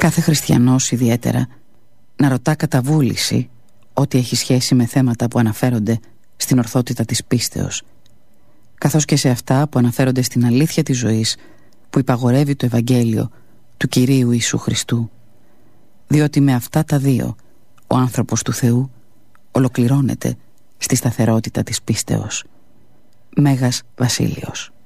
Κάθε χριστιανός ιδιαίτερα να ρωτά κατά βούληση ό,τι έχει σχέση με θέματα που αναφέρονται στην ορθότητα της πίστεως, καθώς και σε αυτά που αναφέρονται στην αλήθεια της ζωής που υπαγορεύει το Ευαγγέλιο του Κυρίου Ιησού Χριστού, διότι με αυτά τα δύο ο άνθρωπος του Θεού ολοκληρώνεται στη σταθερότητα της πίστεως. Μέγας Βασίλειος.